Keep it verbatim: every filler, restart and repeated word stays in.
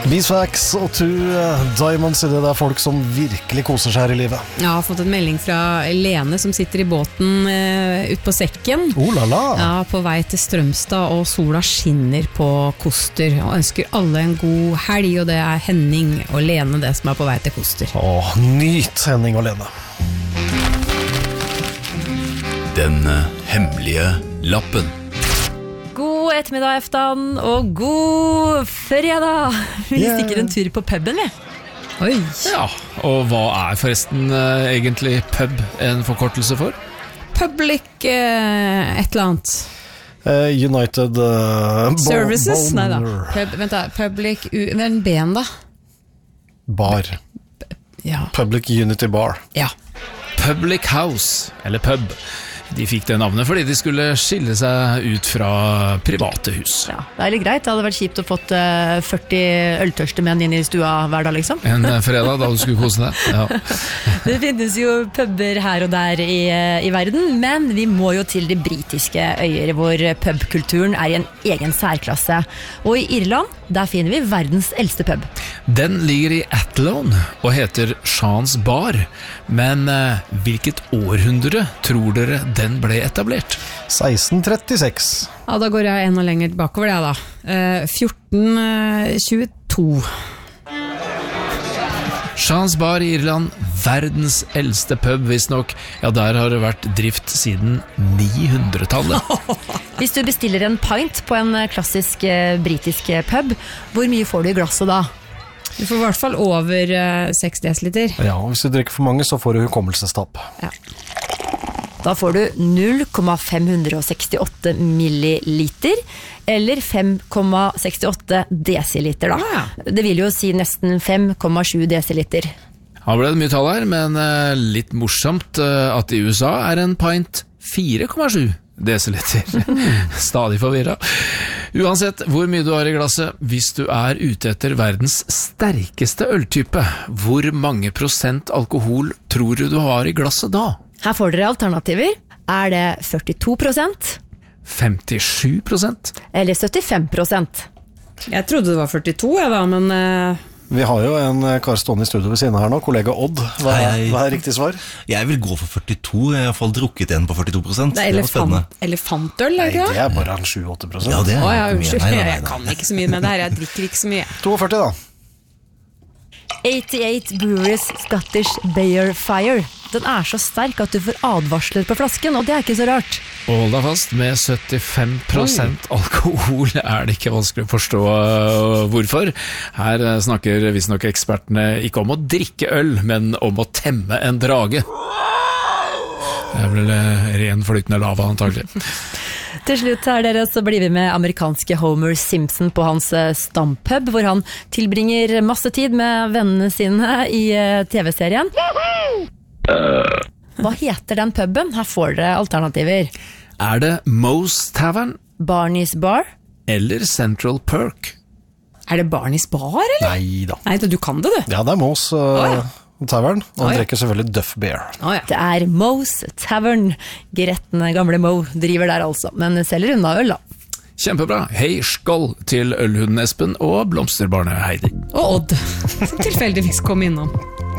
Beeswax og Two Diamonds i det der folk som virkelig koser seg her i livet. Jeg har fått en melding fra Lene som sitter i båten uh, ut på sekken. Oh la la. Ja, på vei til Strømstad, og sola skinner på Koster. Og ønsker alle en god helg, og det er Henning og Lene det som er på vei til Koster. Åh, nyt Henning og Lene. Den hemmelige lappen. God ettermiddag, Eftan, og god fredag. Vi Yeah. stikker en tur på puben, vi. Oi! Ja, og hva er forresten eh, egentlig pub en forkortelse for? Public uh, et eller annet. Uh, United uh, Services? Nei da. Boner Pub, vent da. Public U... Men ben da? Bar. Ja. Public Unity Bar. Ja. Public House, eller pub. De fikk det navnet fordi de skulle skille seg ut fra private hus. Ja, det er litt greit. Det hadde vært kjipt å fått uh, førti øltørste menn inn i stua hver dag, liksom. En fredag da du skulle kose deg. Ja. Det finnes jo puber her og der i, i verden, men vi må jo til de britiske øyer, hvor pubkulturen er i en egen særklasse. Og i Irland, der finner vi verdens eldste pub. Den ligger i Athlone og heter Sean's Bar. Men eh, hvilket århundre tror dere den ble etablert? seksten trettiseks. Ja, da går jeg enda lenger bakover det da. Uh, fjorten tjueto. Sean's Bar i Irland, verdens eldste pub visstnok. Ja, der har det vært drift siden ni hundretallet. Hvis du bestiller en pint på en klassisk eh, britisk pub, hvor mye får du i glasset da? Du får i hvert fall over uh, seks desiliter. Ja, hvis du drikker for mange så får du hukommelsestapp. Ja. Da får du null komma fem sekstiåtte milliliter, eller fem komma sekstiåtte desiliter da. Ah. Det vil jo si nesten fem komma sju desiliter. Her ble det mye tall her, men eh, litt morsomt eh, at i U S A er en pint fire komma sju desiliter. Stadig forvirret. Uansett hvor mye du har i glasset, hvis du er ute etter verdens sterkeste øltype, hvor mange prosent alkohol tror du du har i glasset da? Her får dere alternativer. Er det førtito prosent? femtisju prosent? Eller syttifem prosent? Jeg trodde det var førtito, jeg da, men... Uh... Vi har jo en kar stående i studio ved siden her nå, kollega Odd. Hva er, Hei. hva er riktig svar? Jeg vil gå for førtito. Jeg har i hvert fall drukket en på førtito prosent. Det er elefant, elefantøl, er Nei, det ikke det det? er bare en sju til åtte prosent. Ja, det er Å ja, ikke mye. unnskyld, Nei, nei, nei, jeg nei. kan ikke så mye med det her, jeg drikker ikke så mye. førtito da. åttiåtte Breweries Scottish Beer Fire. Den er så sterk at du får advarsler på flasken, og det er ikke så rart. Og hold deg fast, med syttifem prosent alkohol er det ikke vanskelig å forstå uh, hvorfor. Her uh, snakker visstnok ekspertene ikke om å drikke øl, men om å temme en drage. Det er vel uh, ren flytende lava antagelig. Til slutt her dere, så blir vi med amerikanske Homer Simpson på hans eh, stampub, hvor han tilbringer masse tid med vennene sine i eh, T V-serien. Hva heter den puben? Her får dere alternativer. Er det Moe's Tavern Barney's Bar? eller Central Perk? Er det Barney's Bar, eller? Nei da. Nei, du kan det, du. Ja, det er Moe's uh, Å, ja. Tavern, og han Å, ja. drikker selvfølgelig Duff Beer. Å, ja. Det er Moe's Tavern. Gretten gamle Moe driver der altså, men selger unna øl da. Kjempebra. Hei skål til ølhunden Espen og blomsterbarnet Heidi. Og Odd, som tilfeldigvis kom innom.